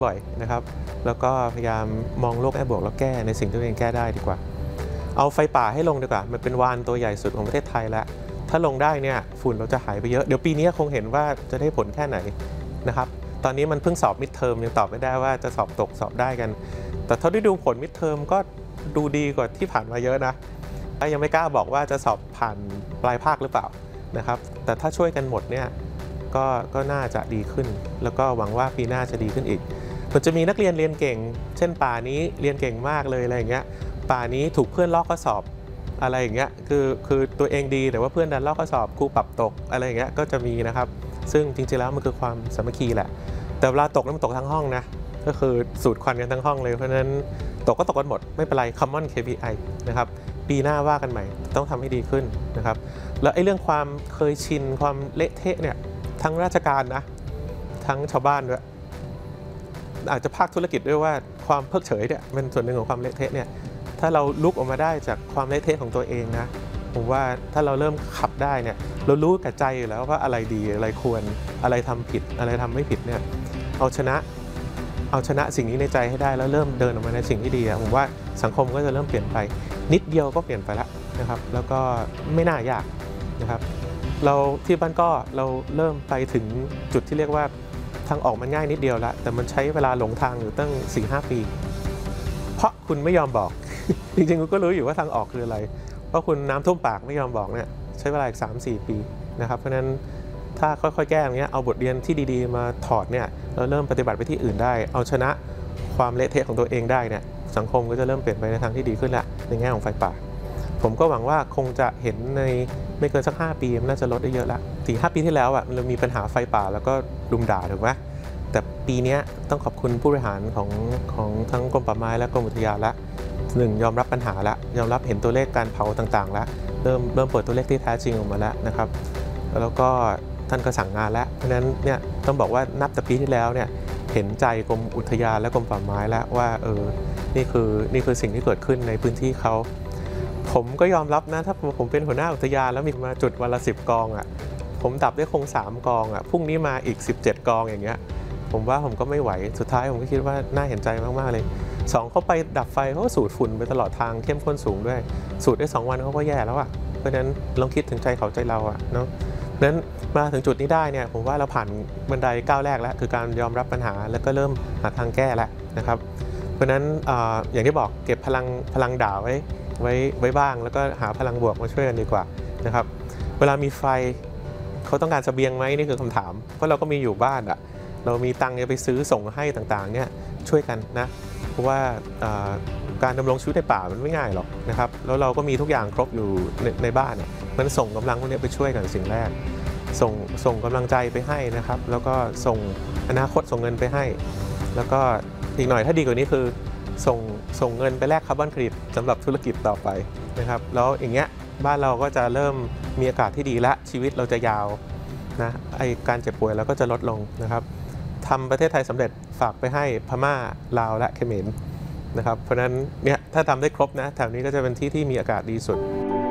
บ่อยนะครับแล้วก็พยายามมองโลกแง่บวกแล้วแก้ในสิ่งที่ตัวเองแก้ได้ดีกว่าเอาไฟป่าให้ลงดีกว่ามันเป็นวานตัวใหญ่สุดของประเทศไทยแล้วถ้าลงได้เนี่ยฝุ่นเราจะหายไปเยอะเดี๋ยวปีนี้คงเห็นว่าจะได้ผลแค่ไหนนะครับตอนนี้มันเพิ่งสอบมิดเทอมยังตอบไม่ได้ว่าจะสอบตกสอบได้กันแต่เท่าที่ดูผลมิดเทอมก็ดูดีกว่าที่ผ่านมาเยอะนะยังไม่กล้าบอกว่าจะสอบผ่านปลายภาคหรือเปล่านะครับแต่ถ้าช่วยกันหมดเนี่ยก็น่าจะดีขึ้นแล้วก็หวังว่าปีหน้าจะดีขึ้นอีกมันจะมีนักเรียนเรียนเก่งเช่นป่านี้เรียนเก่งมากเลยอะไรอย่างเงี้ยป่านี้ถูกเพื่อนลอกข้อสอบอะไรอย่างเงี้ยคือตัวเองดีแต่ว่าเพื่อนดันลอกข้อสอบครูปรับตกอะไรอย่างเงี้ยก็จะมีนะครับซึ่งจริงๆแล้วมันคือความสามัคคีแหละแต่เวลาตกแล้วมันตกทั้งห้องนะก็คือสูดควันกันทั้งห้องเลยเพราะฉะนั้นตกก็ตกกันหมดไม่เป็นไร common KPI นะครับปีหน้าว่ากันใหม่ต้องทำให้ดีขึ้นนะครับแล้วไอ้เรื่องความเคยชินความเละเทะเนี่ยทั้งราชการนะทั้งชาวบ้านด้วยอาจจะภาคธุรกิจด้วยว่าความเพิกเฉยเนี่ยเป็นส่วนหนึ่งของความเละเทะเนี่ยถ้าเราลุกออกมาได้จากความเละเทะของตัวเองนะผมว่าถ้าเราเริ่มขับได้เนี่ยเรารู้กับใจอยู่แล้วว่าอะไรดีอะไรควรอะไรทำผิดอะไรทำไม่ผิดเนี่ยเอาชนะสิ่งนี้ในใจให้ได้แล้วเริ่มเดินออกมาในสิ่งที่ดีผมว่าสังคมก็จะเริ่มเปลี่ยนไปนิดเดียวก็เปลี่ยนไปแล้วนะครับแล้วก็ไม่น่ายากนะครับเราที่บ้านก็เราเริ่มไปถึงจุดที่เรียกว่าทางออกมันง่ายนิดเดียวแล้วแต่มันใช้เวลาหลงทางอยู่ตั้ง 4-5 ปีเพราะคุณไม่ยอมบอก จริงๆคุณก็รู้อยู่ว่าทางออกคืออะไรเพราะคุณน้ำท่วมปากไม่ยอมบอกเนี่ยใช้เวลาอีก 3-4 ปีนะครับเพราะฉะนั้นถ้าค่อยๆแก้อย่างเงี้ยเอาบทเรียนที่ดีๆมาถอดเนี่ยเราเริ่มปฏิบัติไปที่อื่นได้เอาชนะความเละเทะของตัวเองได้เนี่ยสังคมก็จะเริ่มเปลี่ยนไปในทางที่ดีขึ้นละในแง่ของไฟป่าผมก็หวังว่าคงจะเห็นในไม่เกินสัก5 ปีมันน่าจะลดได้เยอะละ4-5 ปีที่แล้วเรามีปัญหาไฟป่าแล้วก็รุมด่าถูกไหมแต่ปีนี้ต้องขอบคุณผู้บริหารของทั้งกรมป่าไม้และกรมอุทยานละ1ยอมรับปัญหาละยอมรับเห็นตัวเลขการเผาต่างๆแล้วเริ่มเปิดตัวเลขที่แท้จริงออกมาแล้วนะครับแล้วก็ท่านก็สั่งงานแล้วเพราะฉะนั้นเนี่ยต้องบอกว่านับแต่ปีที่แล้วเนี่ยเห็นใจกรมอุทยานและกรมป่าไม้แล้วว่านี่คือสิ่งที่เกิดขึ้นในพื้นที่เขาผมก็ยอมรับนะถ้าผมเป็นหัวหน้าอุทยานแล้วมีมาจุดวันละ10 กองผมดับได้คง3 กองพรุ่งนี้มาอีก17 กองอย่างเงี้ยผมว่าผมก็ไม่ไหวสุดท้ายผมก็คิดว่าน่าเห็นใจมากๆเลย2เขาไปดับไฟเขาก็สูดฝุ่นไปตลอดทางเข้มข้นสูงด้วยสูดได้2 วันเขาก็แย่แล้วเพราะฉะนั้นลองคิดถึงใจเขาใจเราเนาะนั้นมาถึงจุดนี้ได้เนี่ยผมว่าเราผ่านบันไดก้าวแรกแล้วคือการยอมรับปัญหาแล้วก็เริ่มหาทางแก้แล้วนะครับเพราะฉะนั้นอย่างที่บอกเก็บพลังด่าไว้บ้างแล้วก็หาพลังบวกมาช่วยกันดีกว่านะครับเวลามีไฟเขาต้องการเสบียงไหมนี่คือคำถามเพราะเราก็มีอยู่บ้านเรามีตังค์ไปซื้อส่งให้ต่างๆเนี่ยช่วยกันนะเพราะว่าการดำรงชีวิตในป่ามันไม่ง่ายหรอกนะครับแล้วเราก็มีทุกอย่างครบอยู่ในบ้านมันส่งกำลังพวกนี้ไปช่วยกันสิ่งแรกส่งกำลังใจไปให้นะครับแล้วก็ส่งอนาคตส่งเงินไปให้แล้วก็อีกหน่อยถ้าดีกว่านี้คือส่งเงินไปแลกคาร์บอนเครดิตสำหรับธุรกิจต่อไปนะครับแล้วอย่างเงี้ยบ้านเราก็จะเริ่มมีอากาศที่ดีและชีวิตเราจะยาวนะการเจ็บป่วยเราก็จะลดลงนะครับทำประเทศไทยสำเร็จฝากไปให้พม่าลาวและเขมรนะครับเพราะฉะนั้นเนี่ยถ้าทำได้ครบนะแถวนี้ก็จะเป็นที่มีอากาศดีสุด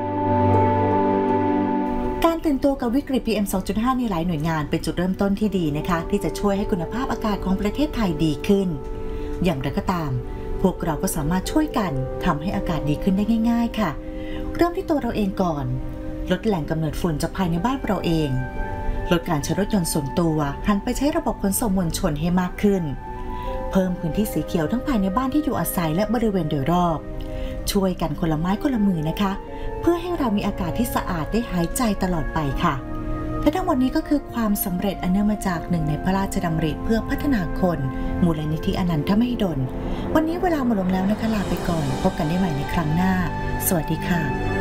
การตื่นตัวกับวิกฤต PM 2.5 ในหลายหน่วยงานเป็นจุดเริ่มต้นที่ดีนะคะที่จะช่วยให้คุณภาพอากาศของประเทศไทยดีขึ้นอย่างไรก็ตามพวกเราก็สามารถช่วยกันทำให้อากาศดีขึ้นได้ง่ายๆค่ะเริ่มที่ตัวเราเองก่อนลดแหล่งกำเนิดฝุ่นจากภายในบ้านเราเองลดการใช้รถยนต์ส่วนตัวหันไปใช้ระบบขนส่งมวลชนให้มากขึ้นเพิ่มพื้นที่สีเขียวทั้งภายในบ้านที่อยู่อาศัยและบริเวณโดยรอบช่วยกันคนละไม้คนละมือนะคะเพื่อให้เรามีอากาศที่สะอาดได้หายใจตลอดไปค่ะและทั้งหมดนี้ก็คือความสำเร็จอันเนื่องมาจากหนึ่งในพระราชดำริเพื่อพัฒนาคนมูลนิธิอนันทมหิดลวันนี้เวลาหมดลงแล้วนะคะลาไปก่อนพบกันได้ใหม่ในครั้งหน้าสวัสดีค่ะ